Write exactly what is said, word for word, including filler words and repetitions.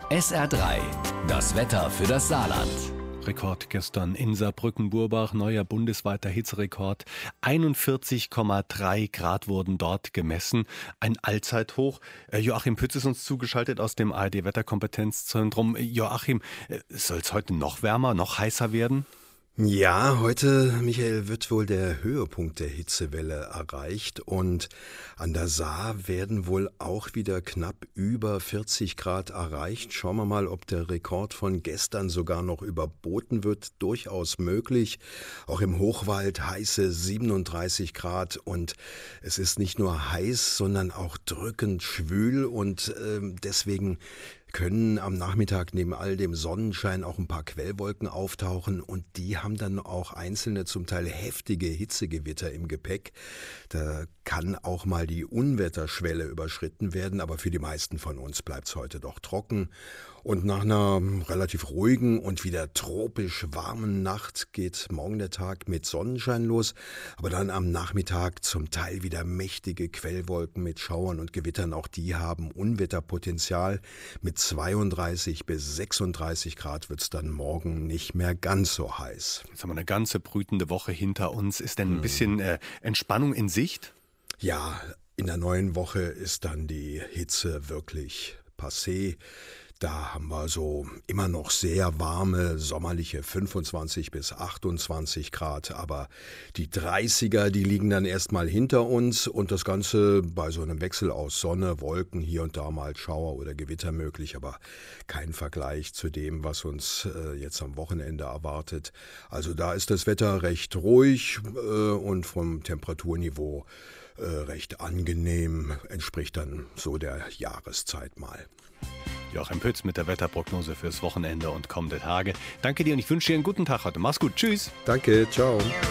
S R drei, das Wetter für das Saarland. Rekord gestern in Saarbrücken-Burbach, neuer bundesweiter Hitzerekord. einundvierzig Komma drei Grad wurden dort gemessen, ein Allzeithoch. Äh, Joachim Pütz ist uns zugeschaltet aus dem A R D-Wetterkompetenzzentrum. Joachim, äh, soll es heute noch wärmer, noch heißer werden? Ja, heute, Michael, wird wohl der Höhepunkt der Hitzewelle erreicht und an der Saar werden wohl auch wieder knapp über vierzig Grad erreicht. Schauen wir mal, ob der Rekord von gestern sogar noch überboten wird. Durchaus möglich. Auch im Hochwald heiße siebenunddreißig Grad und es ist nicht nur heiß, sondern auch drückend schwül und äh, deswegen können am Nachmittag neben all dem Sonnenschein auch ein paar Quellwolken auftauchen und die haben dann auch einzelne, zum Teil heftige Hitzegewitter im Gepäck. Da kann auch mal die Unwetterschwelle überschritten werden, aber für die meisten von uns bleibt es heute doch trocken. Und nach einer relativ ruhigen und wieder tropisch warmen Nacht geht morgen der Tag mit Sonnenschein los, aber dann am Nachmittag zum Teil wieder mächtige Quellwolken mit Schauern und Gewittern. Auch die haben Unwetterpotenzial. Mit zweiunddreißig bis sechsunddreißig Grad wird es dann morgen nicht mehr ganz so heiß. Jetzt haben wir eine ganze brütende Woche hinter uns. Ist denn ein bisschen äh, Entspannung in Sicht? Ja, in der neuen Woche ist dann die Hitze wirklich passé. Da haben wir so immer noch sehr warme, sommerliche fünfundzwanzig bis achtundzwanzig Grad, aber die dreißiger, die liegen dann erstmal hinter uns und das Ganze bei so einem Wechsel aus Sonne, Wolken, hier und da mal Schauer oder Gewitter möglich, aber kein Vergleich zu dem, was uns äh, jetzt am Wochenende erwartet. Also da ist das Wetter recht ruhig äh, und vom Temperaturniveau äh, recht angenehm, entspricht dann so der Jahreszeit mal. Joachim Pütz mit der Wetterprognose fürs Wochenende und kommende Tage. Danke dir und ich wünsche dir einen guten Tag heute. Mach's gut. Tschüss. Danke, ciao.